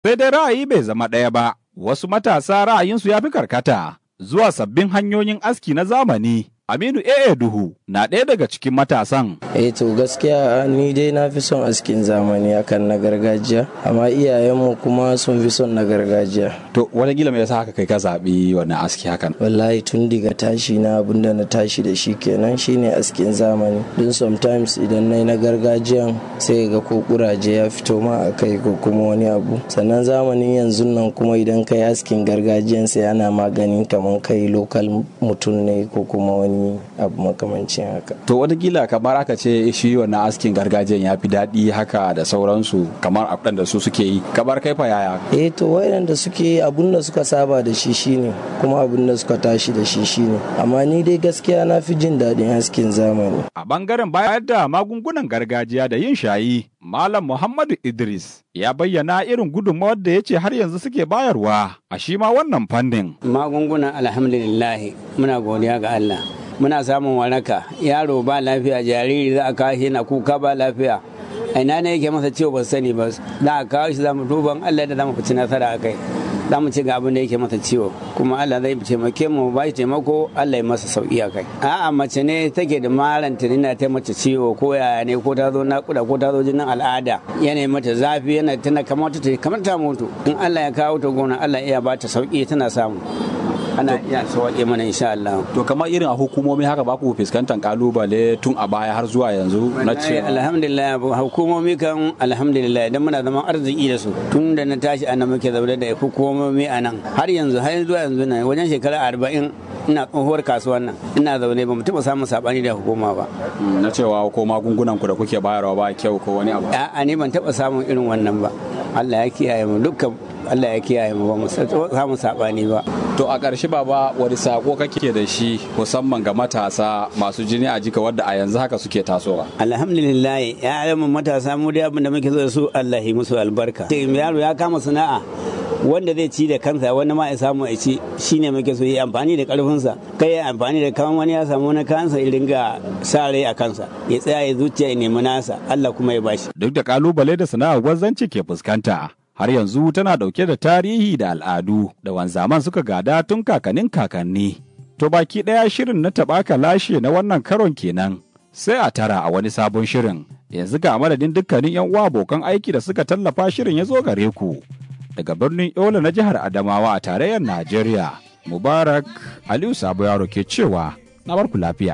Sai dai ra'ayi bai zama ɗaya ba, wasu matasa ra'ayinsu ya fi karkata zuwa sabbin hanyoyin aski na zamani. Aminu Duhu na ɗaya daga cikin matasan. To gaskiya ni dai na fi son askin zamani akan na gargajiya, amma iyayenmu kuma sun fi son na gargajiya. To wani gila mai yasa haka kai ka zaɓi wannan aski hakan? Wallahi tun daga tashi na abinda na tashi da shi kenan shine askin zamani. Don sometimes idan na gargajiyan sai ga ko kuraje ya fito ma a kai ko kuma wani abu. Sannan zamanin yanzu nan kuma idan kai askin gargajiyan sai ana maganin kamar kai lokal mutum ne ko kuma wani abu makamancin haka. To watakila kamar aka ce shi wannan askin gargajiyan ya fi daɗi haka da sauransu kamar abin da su suke yi, kamar kai fa yaya? To waɗanda suke yi abun da suka saba da shi shine kuma abun da suka tashi da shi shine, amma ni dai gaskiya na fi jin daɗin askin zamani. A bangaren bayar da magungunan gargajiya da yin shayi, Malam Muhammadu Idris ya bayyana irin gudunmawar da ya ce har yanzu suke bayarwa a shi ma wannan fannin. Magungunan alhamdulillah muna godiya ga Allah. Muna samun waraka, yaro ba lafiya, jariri za a kawo shi na kuka ba lafiya, ina ne yake masa ciwo ba sani ba, za a kawo shi za mu duban Allah da za mu fici nasara a kai, za mu ci ga abin da yake masa ciwo, kuma Allah zai taimake mu ba shi taimako, Allah ya masa sauki a kai. A'a mace ne take da maran tunina ta mace ciwo ko yaya ne, ko ta zo naƙuda ko ta zo jinin al'ada, yana mata zafi, yana tana kamar ta mutu, in Allah ya kawo ta gona Allah ya ba ta sauki tana samu. Ana iya sauƙe mana insha Allah. To kamar irin a hukumomi haka ba ku fuskantar kalubale tun a baya har zuwa yanzu na cewa? Alhamdulillah hukumomi kan alhamdulillah idan muna zaman arziki da su tun da na tashi ana muke zaune da hukumomi a nan har yanzu zuwa yanzu na wajen shekara 40 ina tsohuwar kasuwan nan ina zaune ba mu taɓa samun saɓani da hukuma ba. Na cewa ko magungunan ku da kuke bayarwa ba kyau ko wani abu? A'a ni ban taɓa samun irin wannan ba. Allah ya kiyaye mu dukkan Allah ya kiyaye mu ba mu samu saɓani ba. To a ƙarshe baba wani sako kake da shi musamman ga matasa masu jini a jika wadda a yanzu haka suke tasowa? Alhamdulillah ya mu matasa mu da abin da muke so da su Allah ya musu albarka. Yaro ya kama sana'a wanda zai ci da kansa wani ma ya samu ya ci shine muke so yi amfani da karfinsa, kai ya amfani da kawan wani ya samu na kansa ya dinga sa rai a kansa, ya tsaya ya zuciya ya nemi nasa, Allah kuma ya bashi. Duk da kalubale da sana'ar gwazzanci ke fuskanta, har yanzu tana dauke da tarihi da al'adu da wanzaman suka gada tun kakanni. To baki daya shirin na taɓaka lashe na wannan karon kenan, sai a tara a wani sabon shirin. Yanzu ga madadin dukkanin 'yan uwa abokan aiki da suka tallafa shirin ya zo gare ku. Daga birnin Yola na jihar Adamawa a tarayyar Najeriya, Mubarak Aliyu Sabo Yaro ke cewa na barku lafiya.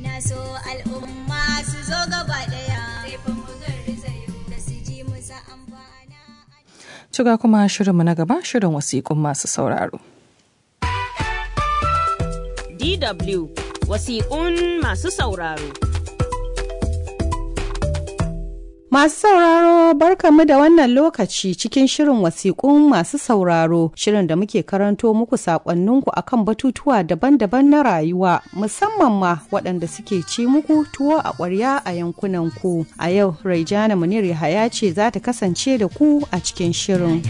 Tuga kuma shirinmu na gaba, shirin wasiƙun masu sauraro. DW wasiƙun masu sauraro. Masu sauraro barkamu da wannan lokaci cikin shirin wasiƙun masu sauraro, shirin da muke karanto muku saƙonninku akan batutuwa daban-daban na rayuwa, musamman ma waɗanda suke ci muku tuwo a ƙwarya a yankunanku. A yau Raijana Munir Yahaya ce za ta kasance da ku a cikin shirin.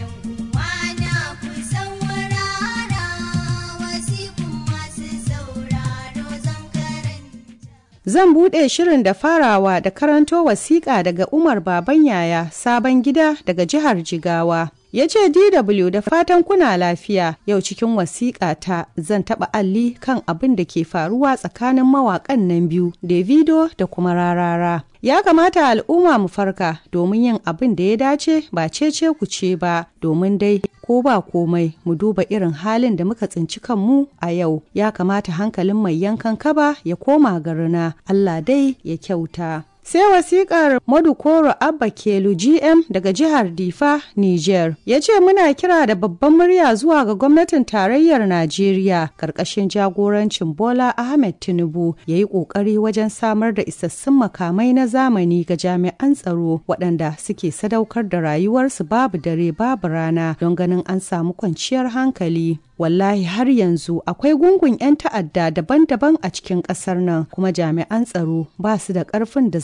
Zan buɗe shirin da farawa da karanto wasiƙa daga Umar Baban Yaya Sabon Gida daga jihar Jigawa. Ya ce DW da fatan kuna lafiya, yau cikin wasiƙa ta zan taɓa alli kan abin da ke faruwa tsakanin mawaƙan nan biyu, Davido da kuma Rarara. Ya kamata al'umma mu farka domin yin abin da ya dace ba cece ku ce ba, domin dai ko ba komai mu duba irin halin da muka tsinci kanmu a yau. Ya kamata hankalin mai yankan kaba ya koma garina, Allah dai ya kyauta. Sai wasiƙar Madukoro Abba Kelu GM daga jihar Difa, Niger. Ya ce muna kira da babban murya zuwa ga gwamnatin tarayyar Najeriya ƙarƙashin jagorancin Bola Ahmed Tinubu ya yi ƙoƙari wajen samar da isassun makamai na zamani ga jami'an tsaro waɗanda suke sadaukar da rayuwarsu babu dare babu rana don ganin an samu kwanciyar hankali. Wallahi har yanzu akwai gungun 'yan ta'adda daban-daban a cikin ƙasar nan, kuma jami'an tsaro ba su da ƙarfin da za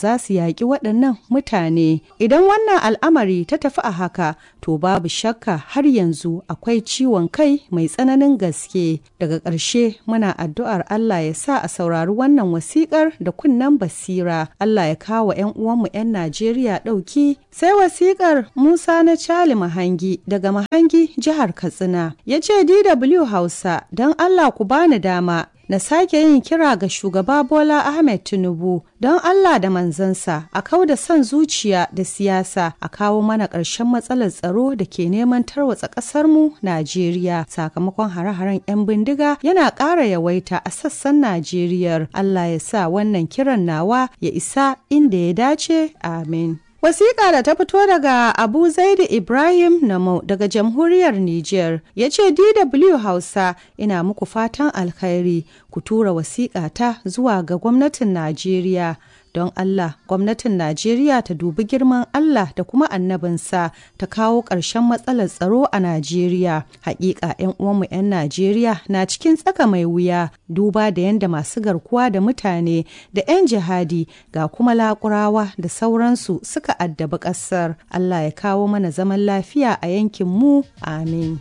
za su yaƙi waɗannan mutane. Idan wannan al'amari ta tafi a haka, to babu shakka har yanzu akwai ciwon kai mai tsananin gaske. Daga ƙarshe muna addu'ar Allah ya sa a saurari wannan wasiƙar da kunnen basira. Allah ya kawo 'yan uwanmu 'yan Najeriya ɗauki. Sai wasiƙar Musa na Cali Mahangi daga Mahangi jihar Katsina. Ya ce DW Hausa, don Allah ku bani dama na sake yin kira ga shugaba Bola Ahmed Tinubu don Allah da manzansa a kauda son zuciya da siyasa a kawo mana ƙarshen matsalar tsaro da ke neman tarwatsa ƙasarmu Najeriya sakamakon hare-haren 'yan bindiga yana ƙara yawaita a sassan Najeriya. Allah ya sa wannan kiran nawa ya isa inda ya dace. Amin. Wasiƙa da ta fito daga Abu Zaidu Ibrahim Namo daga Jamhuriyar Nijar ya ce DW Hausa ina muku fatan alkhairi ku tura wasiƙa ta zuwa ga gwamnatin Najeriya. Don Allah, gwamnatin Najeriya ta dubi girman Allah da kuma annabinsa ta kawo ƙarshen matsalar tsaro a Najeriya. Hakika 'yan uwanmu 'yan Najeriya na cikin tsaka mai wuya duba da yadda masu garkuwa da mutane da 'yan jihadi ga kuma laƙurawa da sauransu suka addabi ƙasar. Allah ya kawo mana zaman lafiya a yankin mu. Amin.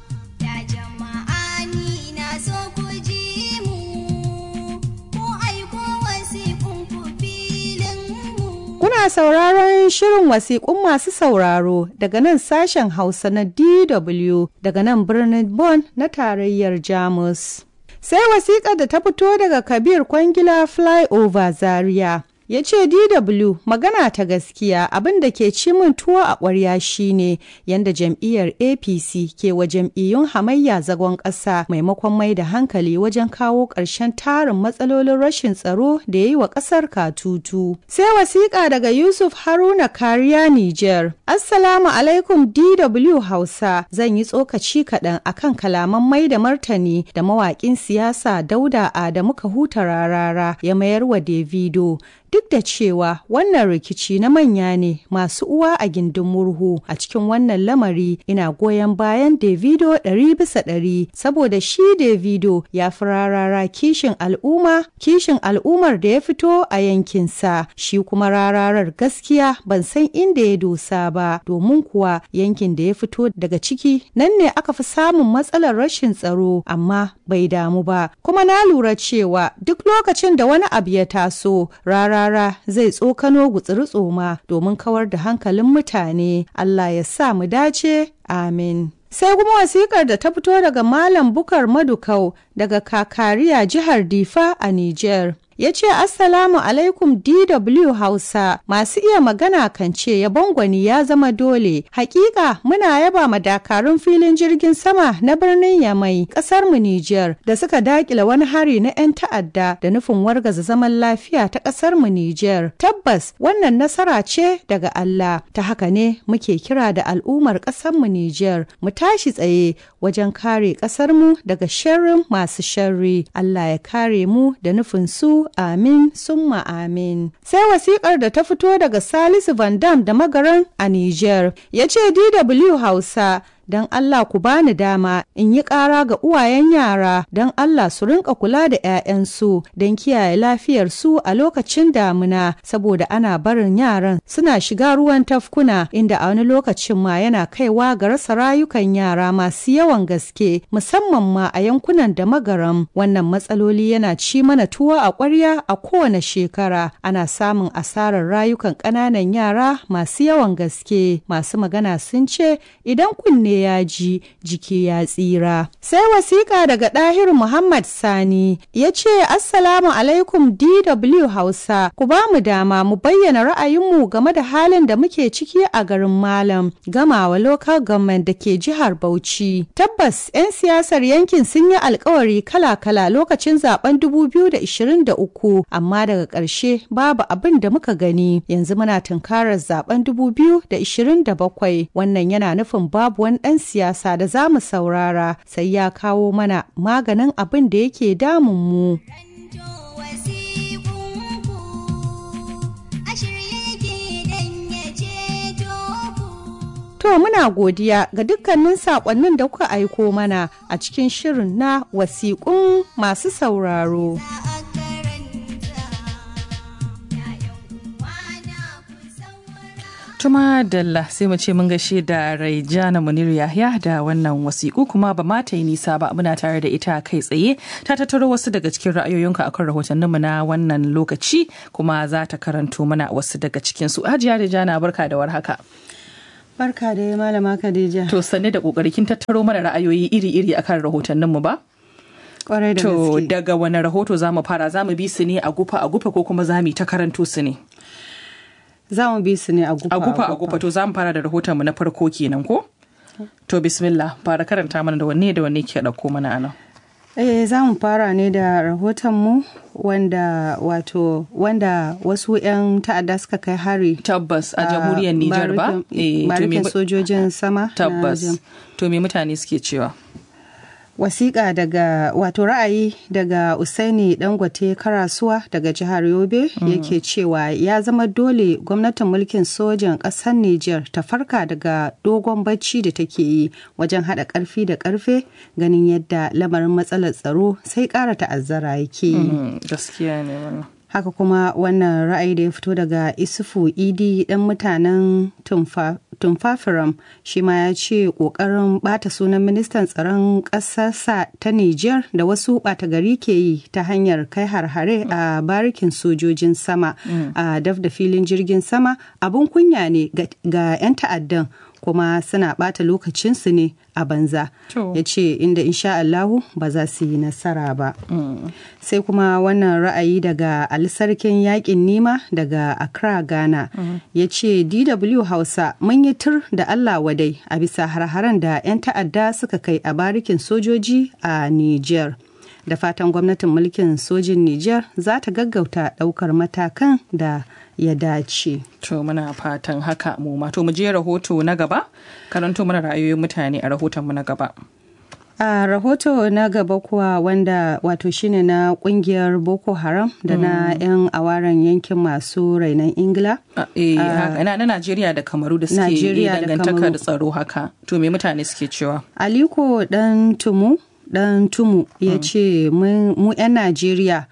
Kuna sauraron shirin wasiƙun masu sauraro daga nan sashen Hausa na DW daga nan birnin Bonn na tarayyar Jamus. Sai wasiƙar da ta fito daga Kabir Kwangila Flyover Zaria. Ya ce DW magana ta gaskiya abin da ke ci min tuwo a ƙwarya shine yadda jam'iyyar APC ke wa jam'iyyun hamayya zagon ƙasa maimakon mai da hankali wajen kawo ƙarshen tarin matsalolin rashin tsaro da ya yi wa ƙasar katutu. Sai wasiƙa daga Yusuf Haruna Kariya Niger. Assalamu alaikum DW Hausa, zan yi tsokaci kaɗan akan kalaman mai da martani da mawaƙin siyasa Dauda Adamu Kahuta Rarara ya mayar wa Davido. Duk da cewa wannan rikici na manya ne masu uwa a gindin murhu a cikin wannan lamari, ina goyon bayan Davido 100% saboda shi Davido ya fi Rarara kishin al'ummar da ya fito a yankinsa, shi kuma Rararar gaskiya ban san inda ya dosa ba, domin kuwa yankin da ya fito daga ciki nan ne aka fi samun matsalar rashin tsaro, amma bai damu ba. Kuma na lura cewa duk lokacin da wani abu ya taso, Rara zai tsokano gutsiri tsoma domin kawar da hankalin mutane. Allah ya sa mu dace. Amin. Sai kuma wasikar da ta fito daga Malam Bukar Madukau daga Kakariya jihar Difa a Niger. Ya ce Assalamu alaikum DW Hausa, masu iya magana kan ce yabon gwani ya zama dole. Hakika muna yaba ma dakarun filin jirgin sama na birnin Yamai, kasar mu Niger, da suka dakila wani hari na 'yan ta'adda da nufin wargaza zaman lafiya ta kasar mu Niger. Tabbas wannan nasara ce daga Allah. Ta haka ne muke kira da al'ummar kasar mu Niger mu tashi tsaye wajen kare kasar mu daga sharrin masu sharri. Allah ya kare mu da nufin su. Amin summa amin. Sai wasiƙar da ta fito daga Salisu Van Dam da Magaran a Niger. Ya ce DW Hausa, don Allah ku bani dama in yi ƙara ga uwayen yara don Allah su rinka kula da 'ya'yansu don kiyaye lafiyarsu a lokacin damina, saboda ana barin yaran suna shiga ruwan tafkuna inda a wani lokacin ma yana kaiwa ga rasa rayukan yara masu yawan gaske, musamman ma a yankunan da Magaram. Wannan matsaloli yana ci mana tuwo a ƙwarya a kowane shekara. Ana samun asarar rayukan ƙananan yara masu yawan gaske. Masu magana sun ce idan kunne ya ji jiki ya tsira. Sai wasiƙa daga Ɗahir Muhammad Sani ya ce Assalamu alaikum DW Hausa, ku ba mu dama mu bayyana ra'ayinmu game da halin da muke ciki a garin Malam Gamawa Local Government da ke jihar Bauchi. Tabbas 'yan siyasar yankin sun yi alkawari kala-kala lokacin zaben 2023, amma daga ƙarshe babu abin da muka gani. Yanzu muna tunkarar zaben 2027, wannan yana nufin babu wani ɗan siyasa da za mu saurara, sai ya kawo mana maganin abin da yake damun mu. To muna godiya ga dukkanin saƙonnin da kuka aiko mana a cikin shirin na wasiƙun masu sauraro. Tuma Dalla sai mu ce mun gaishe da Raijana Munir Yahya da wannan wasiƙu kuma ba ma ta yi nisa ba muna tare da ita kai tsaye ta tattaro wasu daga cikin ra'ayoyinka akan rahotanninmu na wannan lokaci kuma za ta karanto mana wasu daga cikin su. Hajiya Raijana barka da warhaka. Barka da malama Khadija. To sanne da kokari kin tattaro mana ra'ayoyi iri-iri akan rahotanninmu ba? Kwarai da To gaske. daga wani rahoto za mu fara za mu bi su ne a gufa ko kuma za mu ta karanto su ne? Za mu bi su ne a gufa. To za mu fara da rahotonmu na farko kenan ko? To bismillah fara karanta mana da wanne ke ɗauko mana anan. Za mu fara ne da rahotonmu wanda wasu 'yan ta'adda suka kai hari. Tabbas a jamhuriyar Nijar ba? Barikin sojojin sama. Tabbas. To me mutane suke cewa? Wasiƙa daga ra'ayi daga Usaini Dangote Karasuwa daga jihar Yobe yake cewa ya zama dole gwamnatin mulkin sojan ƙasar Nijar ta farka daga dogon bacci da take yi wajen haɗa ƙarfi da ƙarfe ganin yadda lamarin matsalar tsaro sai ƙara ta'azzara yake yi. Gaskiya ne wannan. Haka kuma wannan ra'ayi da ya fito daga Isufu Idi ɗan mutanen Tumfafiram shi ma ya ce ƙoƙarin ɓata sunan ministan tsaron ƙasarsa ta Nijar da wasu ɓata gari ke yi ta hanyar kai har-hare a barikin sojojin sama a daf da filin jirgin sama abin kunya ne ga 'yan ta'addan kuma suna ɓata lokacinsu ne a banza. Ya ce inda insha Allahu ba za su yi nasara ba. Sai kuma wannan ra'ayi daga Ali Sarkin Yaƙin Nima daga Accra, Ghana. Ya ce DW Hausa mun yi tur da Allah wadai a bisa har-haren da 'yan ta'adda suka kai a barikin sojoji a Niger. Da fatan gwamnatin mulkin sojin Niger za ta gaggauta ɗaukar matakan da ya dace. To muna fatan haka mu ma. To mu je rahoto na gaba, karanto mana ra'ayoyin mutane a rahotonmu na gaba. A rahoto na gaba kuwa wanda shine na kungiyar Boko Haram da na 'yan awaren yankin masu rainon Ingila. Na Najeriya da Kamaru da suke dangantaka da tsaro haka. To me mutane suke cewa? Aliko Dan Tumu ya ce mu 'yan Najeriya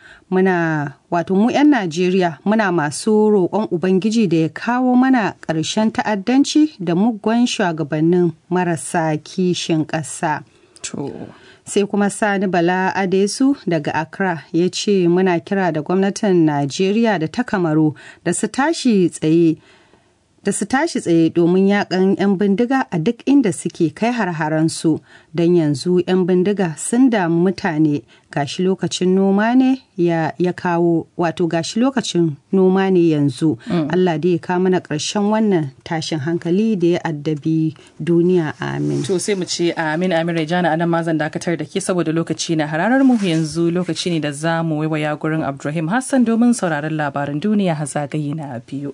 muna masu roƙon Ubangiji da ya kawo mana ƙarshen ta'addanci da muggan shugabannin marasa kishin ƙasa. Sai kuma Sani Bala Adesu daga Accra ya ce muna kira da gwamnatin Najeriya da ta Kamaru da su tashi tsaye domin yakan 'yan bindiga a duk inda suke kai har-haransu don yanzu 'yan bindiga sun damu mutane gashi lokacin noma ne gashi lokacin noma ne yanzu. Allah dai ya kawo mana ƙarshen wannan tashin hankali da ya addabi duniya, amin. To sai mu ce amin Raijana, anan ma zan dakatar da ke saboda lokaci na hararar mu yanzu lokaci ne da za mu waiwaya gurin Abdulrahim Hassan domin sauraron labaran duniya har zagaye na biyu.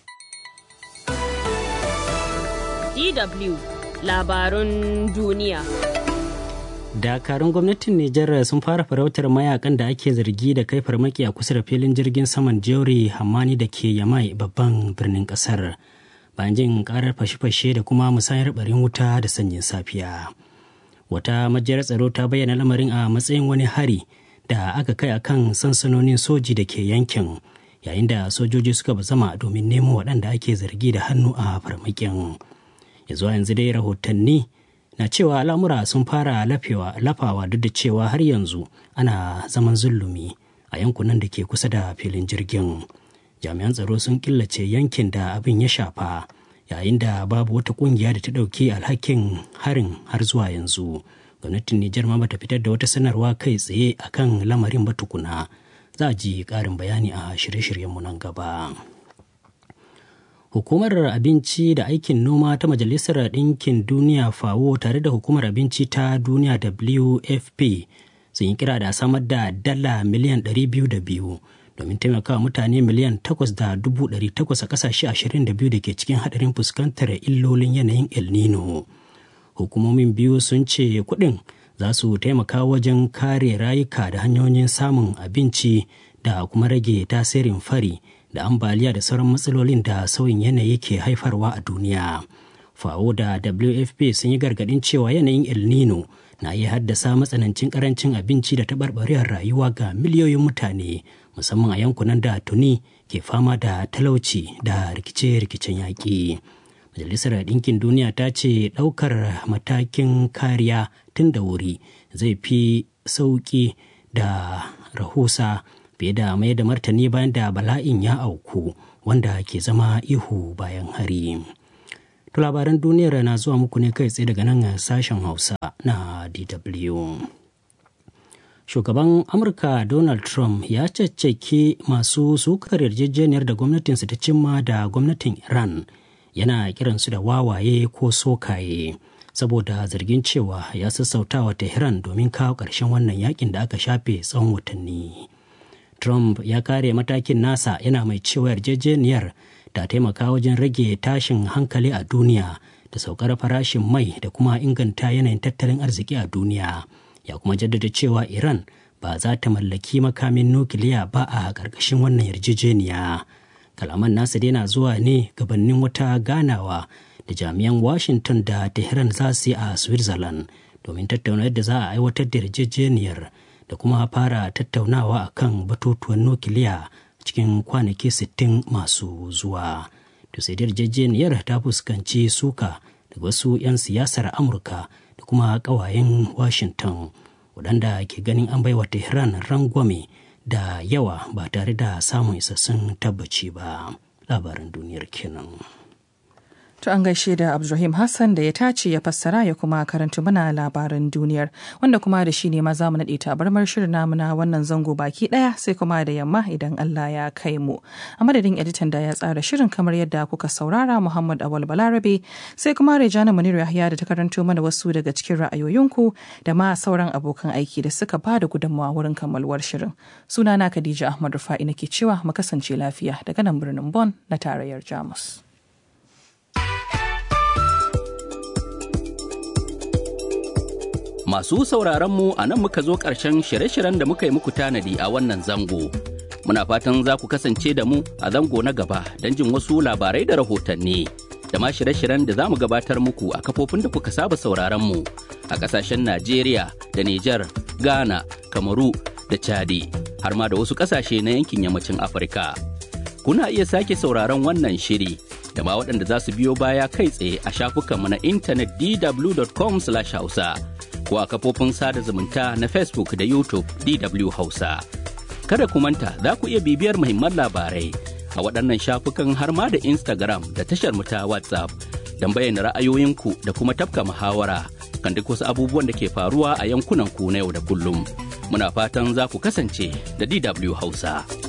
DW labarun duniya. Dakarun gwamnatin Nijar sun fara farautar mayakan da ake zargi da kai farmaki a kusa da filin jirgin saman Diori Hamani da ke Yamai babban birnin kasar. Bayan jin karar fashe-fashe da kuma musayar barin wuta da sanyin safiya. Wata majiyar tsaro ta bayyana lamarin a matsayin wani hari da aka kai akan sansanonin soji da ke yankin, yayin da sojoji suka bazama domin nemo waɗanda ake zargi da hannu a farmakin. Yanzu dai rahotanni na cewa al'amura sun fara lafawa duk da cewa har yanzu ana zaman zulumi a yankunan da ke kusa da filin jirgin. Jami'an tsaro sun killace yankin da abin ya shafa, yayin da babu wata kungiya da ta ɗauki alhakin harin har zuwa yanzu. Gwamnatin Nijar ma bata fitar da wata sanarwa kai tsaye akan lamarin ba tukuna. Za a ji ƙarin bayani a shirye-shiryenmu nan gaba. Hukumar Abinci da Aikin Noma ta Majalisar Ɗinkin Duniya FAO tare da Hukumar Abinci ta Duniya WFP sun yi kira da samar da dala miliyan 202 domin taimakawa mutane miliyan 8,800 a ƙasashe 22 da ke cikin haɗarin fuskantar illolin yanayin El Nino. Hukumomin biyu sun ce kuɗin za su taimaka wajen kare rayuka da hanyoyin samun abinci da kuma rage tasirin fari da ambaliya da sauran matsalolin da sauyin yanayi ke haifarwa a duniya. FAO da WFP sun yi gargaɗin cewa yanayin El Nino na iya haddasa matsanancin ƙarancin abinci da taɓarɓarewar rayuwa ga miliyoyin mutane musamman a yankunan da tuni ke fama da talauci da rikice-rikicen yaƙi. Majalisar Ɗinkin Duniya ta ce ɗaukar matakin kariya tun da wuri zai fi sauƙi da rahusa fiye da mai da martani bayan da bala'in ya auku wanda ke zama ihu bayan hari. To labaran duniyar na zuwa muku ne kai tsaye daga nan sashen Hausa na DW. Shugaban Amurka Donald Trump ya caccaki masu sukar yarjejeniyar da gwamnatinsa ta cimma da gwamnatin Iran, yana kiransu da wawaye ko sokaye saboda zargin cewa ya sassautawa Tehran domin kawo ƙarshen wannan yakin da aka shafe tsawon watanni. Trump ya kare matakin nasa yana mai cewa yarjejeniyar ta taimaka wajen rage tashin hankali a duniya da saukar farashin mai da kuma inganta yanayin tattalin arziki a duniya. Ya kuma jaddada cewa Iran ba za ta mallaki makamin nukiliya ba a ƙarƙashin wannan yarjejeniya. Kalaman nasa dai na zuwa ne gabanin wata ganawa da jami'an Washington da Tehran za su yi a Switzerland domin tattauna yadda za a aiwatar da yarjejeniyar da kuma fara tattaunawa a kan batutuwan nukiliya cikin kwanaki 60 masu zuwa. To sai yarjejeniyar ta fuskanci suka daga wasu 'yan siyasar Amurka da kuma ƙawayen Washington waɗanda ke ganin an baiwa Tehran rangwame da yawa ba tare da samun isassun tabbaci ba. Labaran duniyar kenan. To an gaishe da Abdulrahim Hassan da ya tace ya fassara ya kuma karanta mana labaran duniyar, wanda kuma da shi ne ma za mu naɗe tabarmar shirin namu na wannan zango baki ɗaya sai kuma da yamma idan Allah ya kai mu. A madadin editan da ya tsara shirin kamar yadda kuka saurara Muhammad Awal Balarabe, sai kuma Rejana Munir Yahya da ta karanto mana wasu daga cikin ra'ayoyinku da ma sauran abokan aiki da suka ba da gudunmawa wurin kammaluwar shirin. Sunana Khadija Ahmad Rufa'i nake cewa mu kasance lafiya daga nan birnin Bonn na tarayyar Jamus. Masu sauraronmu a nan muka zo ƙarshen shirye-shiryen da muka yi muku tanadi a wannan zango. Muna fatan za ku kasance da mu a zango na gaba don jin wasu labarai da rahotanni. Da ma shirye-shiryen da za mu gabatar muku a kafofin da kuka saba sauraronmu a ƙasashen Najeriya da Nijar, Ghana, Kamaru da Chadi, har ma da wasu ƙasashe na yankin yammacin Afirka. Kuna iya sake sauraron wannan shiri da ma waɗanda za su biyo baya kai tsaye a shafukanmu na intanet dw.com/hausa. ko a kafofin sada zumunta na Facebook da YouTube DW Hausa. Kada ku manta za ku iya bibiyar muhimman labarai a waɗannan shafukan har ma da Instagram da tashar mu ta WhatsApp don bayyana ra'ayoyinku da kuma tafka muhawara kan duk wasu abubuwan da ke faruwa a yankunan ku na yau da kullum. Muna fatan za ku kasance da DW Hausa.